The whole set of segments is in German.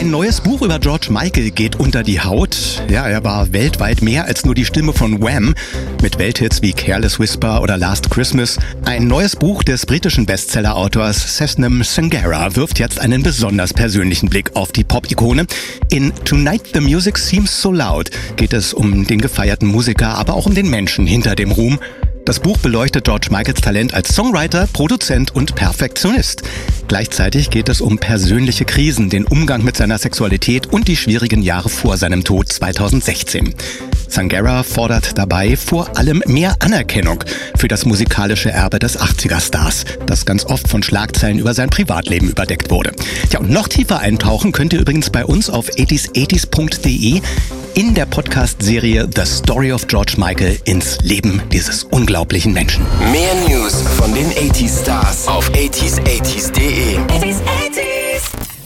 Ein neues Buch über George Michael geht unter die Haut. Ja, er war weltweit mehr als nur die Stimme von Wham! Mit Welthits wie Careless Whisper oder Last Christmas. Ein neues Buch des britischen Bestseller-Autors Sesnam Sangara wirft jetzt einen besonders persönlichen Blick auf die Pop-Ikone. In Tonight the Music Seems So Loud geht es um den gefeierten Musiker, aber auch um den Menschen hinter dem Ruhm. Das Buch beleuchtet George Michaels Talent als Songwriter, Produzent und Perfektionist. Gleichzeitig geht es um persönliche Krisen, den Umgang mit seiner Sexualität und die schwierigen Jahre vor seinem Tod 2016. Sangara fordert dabei vor allem mehr Anerkennung für das musikalische Erbe des 80er-Stars, das ganz oft von Schlagzeilen über sein Privatleben überdeckt wurde. Ja, und noch tiefer eintauchen könnt ihr übrigens bei uns auf 80s80s.de in der Podcast-Serie The Story of George Michael ins Leben dieses unglaublichen Menschen. Mehr News von den 80s-Stars auf 80s80s.de. 80s.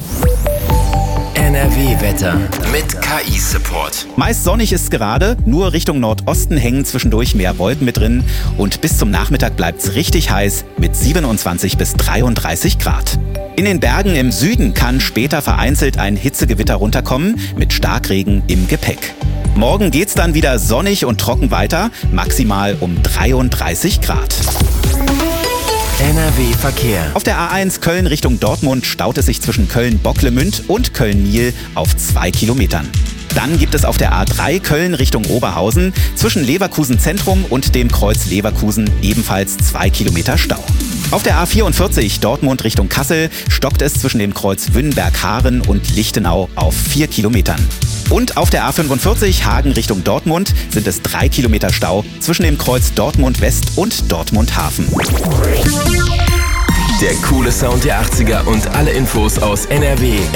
NRW-Wetter mit KI-Support. Meist sonnig ist gerade, nur Richtung Nordosten hängen zwischendurch mehr Wolken mit drin und bis zum Nachmittag bleibt's richtig heiß mit 27 bis 33 Grad. In den Bergen im Süden kann später vereinzelt ein Hitzegewitter runterkommen mit Starkregen im Gepäck. Morgen geht's dann wieder sonnig und trocken weiter, maximal um 33 Grad. NRW-Verkehr. Auf der A1 Köln Richtung Dortmund staut es sich zwischen Köln-Bocklemünd und Köln-Niel auf 2 Kilometern. Dann gibt es auf der A3 Köln Richtung Oberhausen zwischen Leverkusen Zentrum und dem Kreuz Leverkusen ebenfalls 2 Kilometer Stau. Auf der A44 Dortmund Richtung Kassel stockt es zwischen dem Kreuz Wünnberg-Haaren und Lichtenau auf 4 Kilometern. Und auf der A45 Hagen Richtung Dortmund sind es 3 Kilometer Stau zwischen dem Kreuz Dortmund West und Dortmund Hafen. Der coole Sound der 80er und alle Infos aus NRW.